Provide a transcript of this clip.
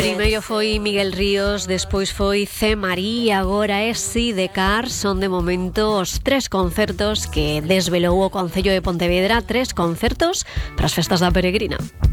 Primeiro foi Miguel Ríos, despois foi C. María, agora é Sidecar. Son de momento os 3 concertos que desvelou o Concello de Pontevedra, 3 concertos para as festas da Peregrina.